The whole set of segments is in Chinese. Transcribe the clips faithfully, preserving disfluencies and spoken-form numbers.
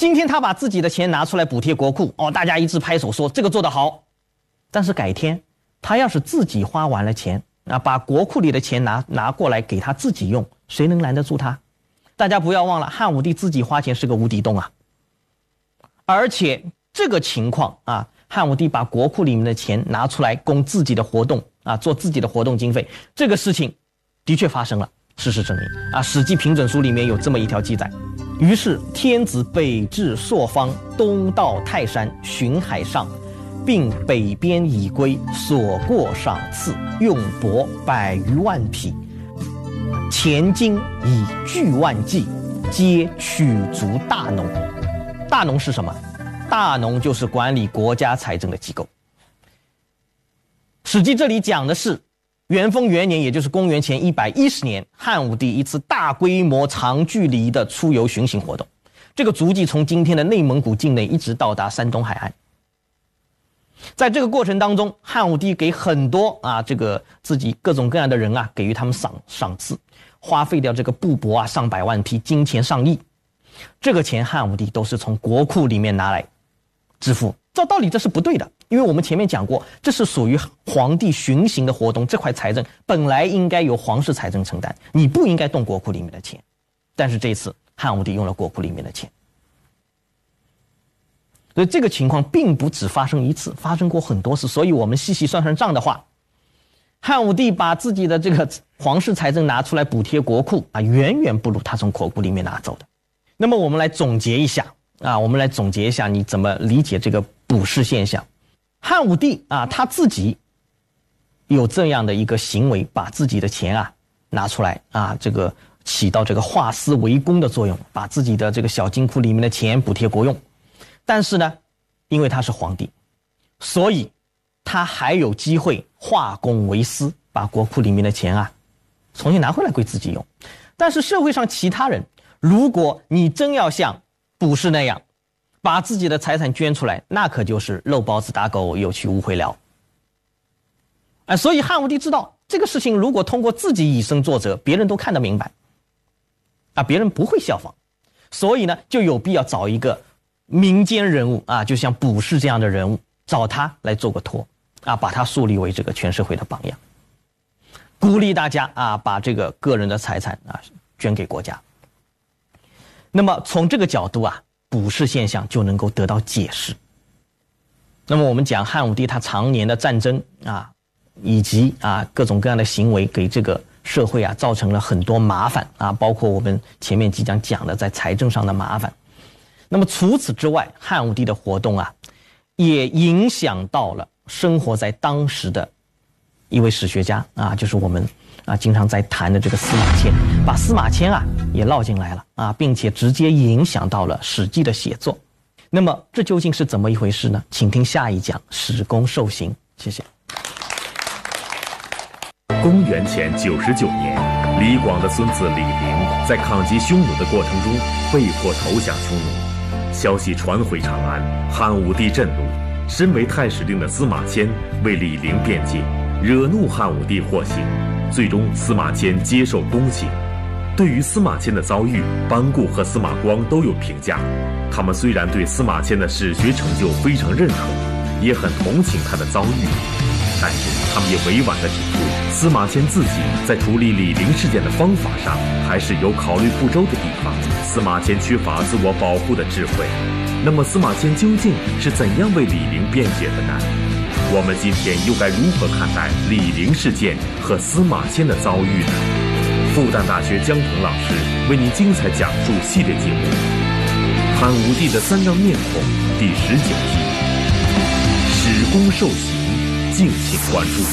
今天他把自己的钱拿出来补贴国库，哦，大家一致拍手说这个做得好。但是改天他要是自己花完了钱，啊，把国库里的钱拿拿过来给他自己用，谁能拦得住他？大家不要忘了，汉武帝自己花钱是个无底洞啊。而且这个情况啊，汉武帝把国库里面的钱拿出来供自己的活动啊，做自己的活动经费，这个事情的确发生了。事实证明啊，《史记平准书》里面有这么一条记载。于是天子北至朔方，东到泰山，巡海上，并北边以归，所过赏赐，用帛百余万匹，钱金以巨万计，皆取足大农。大农是什么？大农就是管理国家财政的机构。《史记》这里讲的是元丰元年，也就是公元前一百一十年，汉武帝一次大规模长距离的出游巡行活动。这个足迹从今天的内蒙古境内一直到达山东海岸。在这个过程当中，汉武帝给很多啊这个自己各种各样的人啊给予他们赏赏赐，花费掉这个布帛啊上百万匹，金钱上亿。这个钱汉武帝都是从国库里面拿来支付。照道理这是不对的，因为我们前面讲过，这是属于皇帝巡行的活动，这块财政本来应该由皇室财政承担，你不应该动国库里面的钱。但是这一次汉武帝用了国库里面的钱，所以这个情况并不只发生一次，发生过很多次。所以我们细细算算账的话，汉武帝把自己的这个皇室财政拿出来补贴国库啊，远远不如他从国库里面拿走的。那么我们来总结一下啊，我们来总结一下你怎么理解这个补氏现象。汉武帝啊，他自己有这样的一个行为，把自己的钱啊拿出来啊，这个起到这个化私为公的作用，把自己的这个小金库里面的钱补贴国用。但是呢，因为他是皇帝，所以他还有机会化公为私，把国库里面的钱啊重新拿回来归自己用。但是社会上其他人，如果你真要像卜氏那样把自己的财产捐出来，那可就是肉包子打狗，有去无回了。啊，所以汉武帝知道这个事情如果通过自己以身作则，别人都看得明白啊，别人不会效仿，所以呢就有必要找一个民间人物啊，就像卜氏这样的人物，找他来做个托啊，把他树立为这个全社会的榜样，鼓励大家啊把这个个人的财产啊捐给国家。那么从这个角度啊，卜氏现象就能够得到解释。那么我们讲汉武帝他常年的战争啊，以及啊各种各样的行为，给这个社会啊造成了很多麻烦啊，包括我们前面即将讲的在财政上的麻烦。那么除此之外，汉武帝的活动啊，也影响到了生活在当时的一位史学家啊，就是我们啊经常在谈的这个司马迁，把司马迁啊也烙进来了啊，并且直接影响到了《史记》的写作。那么这究竟是怎么一回事呢？请听下一讲史公受刑。谢谢。 公元前九十九年，李广的孙子李陵在抗击匈奴的过程中被迫投降匈奴，消息传回长安，汉武帝震怒，身为太史令的司马迁为李陵辩解，惹怒汉武帝获刑，最终司马迁接受宫刑。对于司马迁的遭遇，班固和司马光都有评价。他们虽然对司马迁的史学成就非常认可，也很同情他的遭遇，但是他们也委婉地指出，司马迁自己在处理李陵事件的方法上还是有考虑不周的地方。司马迁缺乏自我保护的智慧。那么司马迁究竟是怎样为李陵辩解的呢？我们今天又该如何看待李陵事件和司马迁的遭遇呢？复旦大学姜彤老师为您精彩讲述系列节目《汉武帝的三张面孔》第十九集《史公受刑》，敬请关注。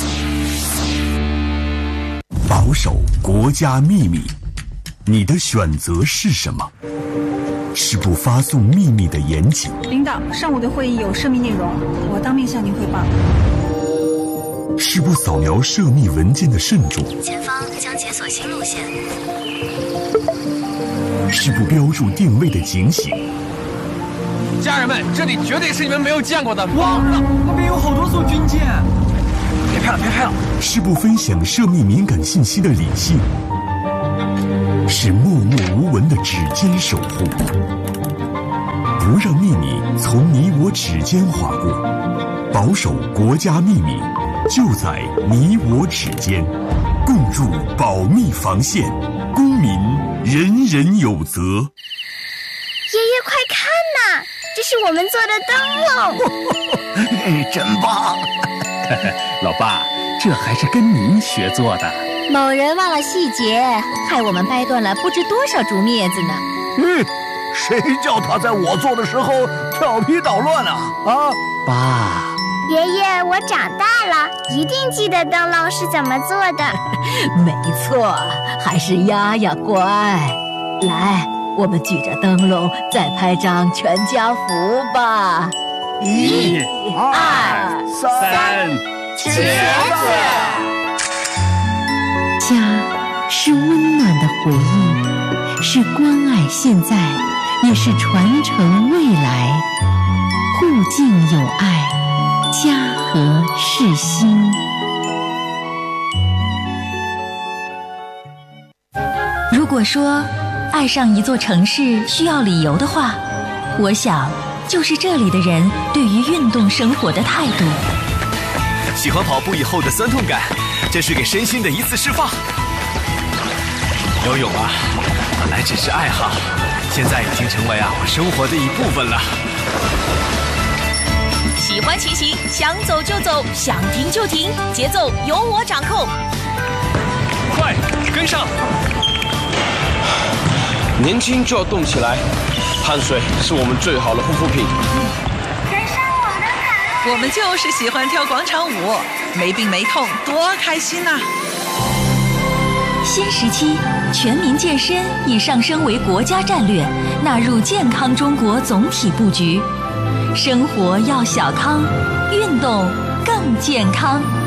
保守国家秘密，你的选择是什么？是不发送秘密的严谨。 领导，上午的会议有涉密内容，我当面向您汇报。 是不扫描涉密文件的慎重。 前方将解锁新路线。 是不标注定位的警醒。 家人们，这里绝对是你们没有见过的。 哇，那边有好多艘军舰！别拍了，别拍了！ 是不分享涉密敏感信息的理性。是默默无闻的指尖守护。不不让秘密从你我指间划过，保守国家秘密就在你我指间，共筑保密防线，公民人人有责。 爷爷快看呐，这是我们做的灯笼。 真棒。老爸，这还是跟您学做的。 某人忘了细节，害我们掰断了不知多少竹篾子呢。 嗯，谁叫他在我做的时候调皮捣乱啊？啊，爸。 爷爷，我长大了，一定记得灯笼是怎么做的。 没错，还是丫丫乖。来，我们举着灯笼再拍张全家福吧。 一、二、三，茄子。家是温暖的回忆，是关爱现在，也是传承未来。互敬有爱，家和世心。 如果说爱上一座城市需要理由的话，我想就是这里的人对于运动生活的态度。 喜欢跑步以后的酸痛感，这是给身心的一次释放。游泳啊，本来只是爱好，现在已经成为啊我生活的一部分了。 喜欢骑行，想走就走，想停就停，节奏由我掌控。 快跟上！年轻就要动起来，汗水是我们最好的护肤品。 跟上我们的卡路。 我们就是喜欢跳广场舞，没病没痛，多开心呐！ 新时期，全民健身已上升为国家战略，纳入健康中国总体布局。生活要小康，运动更健康。